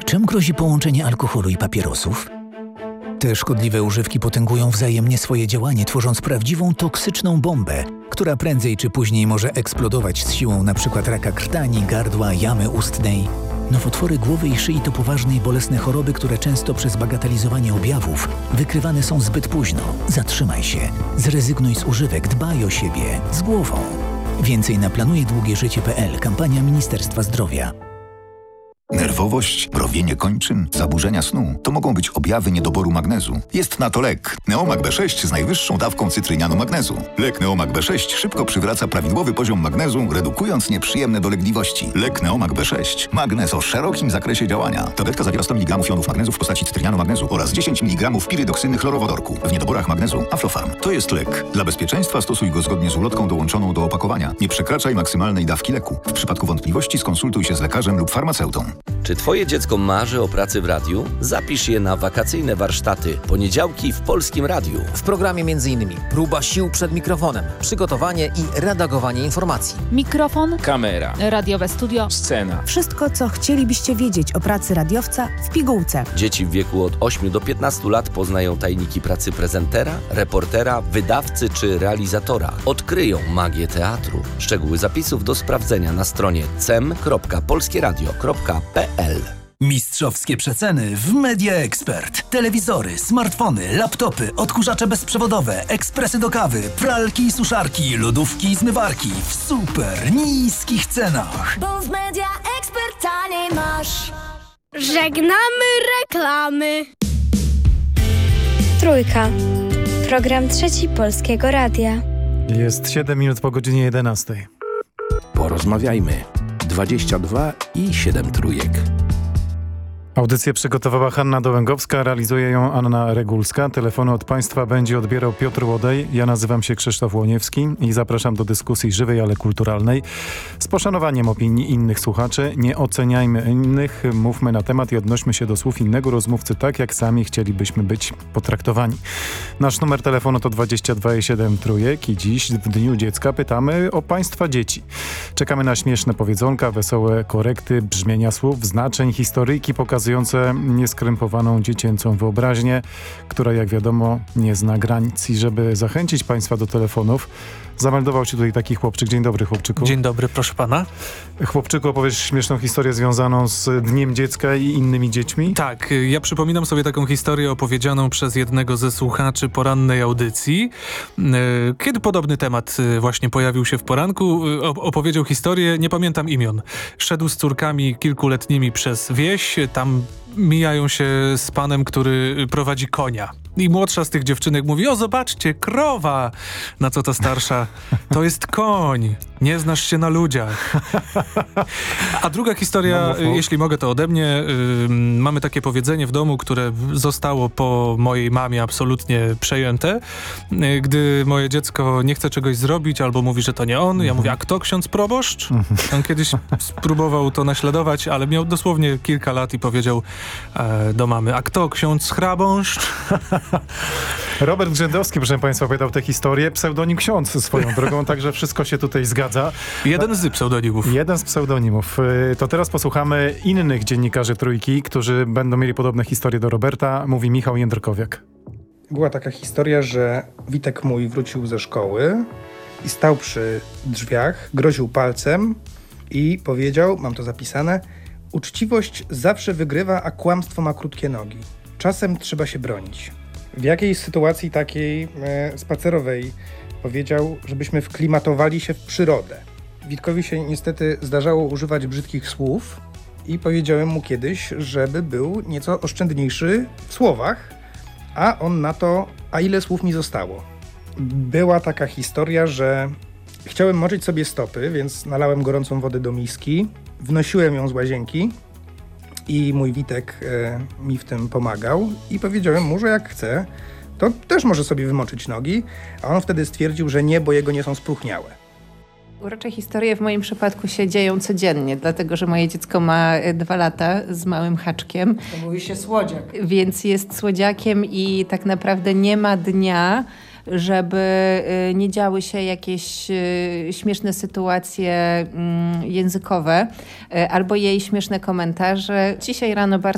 Czym grozi połączenie alkoholu i papierosów? Te szkodliwe używki potęgują wzajemnie swoje działanie, tworząc prawdziwą toksyczną bombę, która prędzej czy później może eksplodować z siłą np. raka krtani, gardła, jamy ustnej. Nowotwory głowy i szyi to poważne i bolesne choroby, które często przez bagatelizowanie objawów wykrywane są zbyt późno. Zatrzymaj się. Zrezygnuj z używek. Dbaj o siebie. Z głową. Więcej na planujedługieżycie.pl. Kampania Ministerstwa Zdrowia. Nerwowość, mrowienie kończyn, zaburzenia snu to mogą być objawy niedoboru magnezu. Jest na to lek. Neomag B6 z najwyższą dawką cytrynianu magnezu. Lek Neomag B6 szybko przywraca prawidłowy poziom magnezu, redukując nieprzyjemne dolegliwości. Lek Neomag B6. Magnez o szerokim zakresie działania. Tabletka zawiera 100 mg jonów magnezu w postaci cytrynianu magnezu oraz 10 mg pirydoksyny chlorowodorku. W niedoborach magnezu Aflofarm. To jest lek. Dla bezpieczeństwa stosuj go zgodnie z ulotką dołączoną do opakowania. Nie przekraczaj maksymalnej dawki leku. W przypadku wątpliwości skonsultuj się z lekarzem lub farmaceutą. Czy twoje dziecko marzy o pracy w radiu? Zapisz je na wakacyjne warsztaty poniedziałki w Polskim Radiu. W programie m.in. próba sił przed mikrofonem, przygotowanie i redagowanie informacji. Mikrofon, kamera, radiowe studio, scena. Wszystko, co chcielibyście wiedzieć o pracy radiowca w pigułce. Dzieci w wieku od 8 do 15 lat poznają tajniki pracy prezentera, reportera, wydawcy czy realizatora. Odkryją magię teatru. Szczegóły zapisów do sprawdzenia na stronie cem.polskieradio.pl. Mistrzowskie przeceny w Media Expert. Telewizory, smartfony, laptopy, odkurzacze bezprzewodowe, ekspresy do kawy, pralki i suszarki, lodówki i zmywarki w super niskich cenach. Bo w Media Expert taniej masz. Żegnamy reklamy. Trójka. Program Trzeci Polskiego Radia. Jest 7 minut po godzinie 11. Porozmawiajmy. 22 i 7 trójek. Audycję przygotowała Hanna Dołęgowska, realizuje ją Anna Regulska. Telefonu od Państwa będzie odbierał Piotr Łodej. Ja nazywam się Krzysztof Łoniewski i zapraszam do dyskusji żywej, ale kulturalnej. Z poszanowaniem opinii innych słuchaczy. Nie oceniajmy innych, mówmy na temat i odnośmy się do słów innego rozmówcy tak, jak sami chcielibyśmy być potraktowani. Nasz numer telefonu to 22,7 trójek i dziś w Dniu Dziecka pytamy o Państwa dzieci. Czekamy na śmieszne powiedzonka, wesołe korekty, brzmienia słów, znaczeń, historyjki pokazujące nieskrępowaną dziecięcą wyobraźnię, która jak wiadomo nie zna granic. I żeby zachęcić Państwa do telefonów, zameldował się tutaj taki chłopczyk. Dzień dobry, chłopczyku. Dzień dobry, proszę pana. Chłopczyku, opowiesz śmieszną historię związaną z Dniem Dziecka i innymi dziećmi? Tak, ja przypominam sobie taką historię opowiedzianą przez jednego ze słuchaczy porannej audycji. Kiedy podobny temat właśnie pojawił się w poranku, opowiedział historię, nie pamiętam imion. Szedł z córkami kilkuletnimi przez wieś, tam mijają się z panem, który prowadzi konia. I młodsza z tych dziewczynek mówi: o, zobaczcie, krowa! Na co ta starsza: to jest koń, nie znasz się na ludziach. A druga historia, jeśli mogę, to ode mnie. Mamy takie powiedzenie w domu, które zostało po mojej mamie absolutnie przejęte. Gdy moje dziecko nie chce czegoś zrobić albo mówi, że to nie on, ja mówię: a kto ksiądz proboszcz? On kiedyś spróbował to naśladować, ale miał dosłownie kilka lat i powiedział do mamy: a kto ksiądz hrabąszcz? Robert Grzędowski, proszę Państwa, opowiadał tę historię. Pseudonim ksiądz swoją drogą, także wszystko się tutaj zgadza. Jeden z pseudonimów. Jeden z pseudonimów. To teraz posłuchamy innych dziennikarzy Trójki, którzy będą mieli podobne historie do Roberta. Mówi Michał Jędrkowiak. Była taka historia, że Witek mój wrócił ze szkoły i stał przy drzwiach, groził palcem i powiedział, mam to zapisane: uczciwość zawsze wygrywa, a kłamstwo ma krótkie nogi. Czasem trzeba się bronić. W jakiejś sytuacji takiej spacerowej powiedział, żebyśmy wklimatowali się w przyrodę. Witkowi się niestety zdarzało używać brzydkich słów i powiedziałem mu kiedyś, żeby był nieco oszczędniejszy w słowach, a on na to: a ile słów mi zostało? Była taka historia, że chciałem moczyć sobie stopy, więc nalałem gorącą wodę do miski, wnosiłem ją z łazienki i mój Witek mi w tym pomagał i powiedziałem mu, że jak chce, to też może sobie wymoczyć nogi, a on wtedy stwierdził, że nie, bo jego nie są spróchniałe. Urocze historie w moim przypadku się dzieją codziennie, dlatego że moje dziecko ma 2 lata z małym haczkiem. To mówi się słodziak. Więc jest słodziakiem i tak naprawdę nie ma dnia, żeby nie działy się jakieś śmieszne sytuacje językowe albo jej śmieszne komentarze. Dzisiaj rano bardzo